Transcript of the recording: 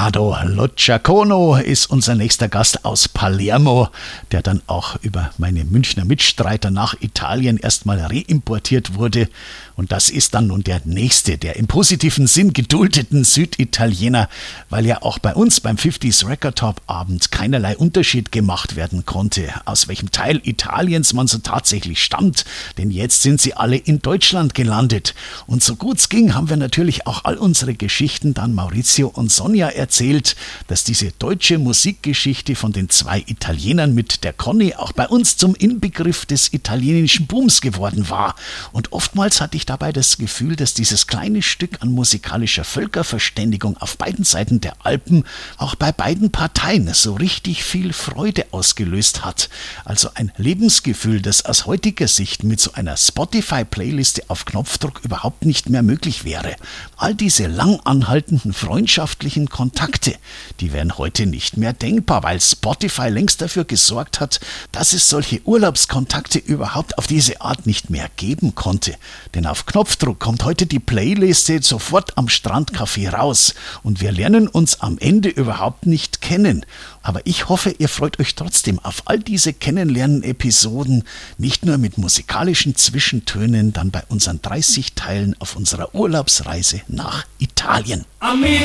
Corrado Locciacono ist unser nächster Gast aus Palermo, der dann auch über meine Münchner Mitstreiter nach Italien erstmal reimportiert wurde. Und das ist dann nun der nächste, der im positiven Sinn geduldeten Süditaliener, weil ja auch bei uns beim 50s Record Top Abend keinerlei Unterschied gemacht werden konnte, aus welchem Teil Italiens man so tatsächlich stammt, denn jetzt sind sie alle in Deutschland gelandet. Und so gut's ging, haben wir natürlich auch all unsere Geschichten dann Maurizio und Sonja erzählt, dass diese deutsche Musikgeschichte von den zwei Italienern mit der Conny auch bei uns zum Inbegriff des italienischen Booms geworden war. Und oftmals hatte ich dabei das Gefühl, dass dieses kleine Stück an musikalischer Völkerverständigung auf beiden Seiten der Alpen auch bei beiden Parteien so richtig viel Freude ausgelöst hat. Also ein Lebensgefühl, das aus heutiger Sicht mit so einer Spotify-Playliste auf Knopfdruck überhaupt nicht mehr möglich wäre. All diese lang anhaltenden freundschaftlichen Kontakte, die wären heute nicht mehr denkbar, weil Spotify längst dafür gesorgt hat, dass es solche Urlaubskontakte überhaupt auf diese Art nicht mehr geben konnte. Denn auf Knopfdruck kommt heute die Playliste sofort am Strandcafé raus und wir lernen uns am Ende überhaupt nicht kennen. Aber ich hoffe, ihr freut euch trotzdem auf all diese Kennenlernen-Episoden, nicht nur mit musikalischen Zwischentönen, dann bei unseren 30 Teilen auf unserer Urlaubsreise nach Italien.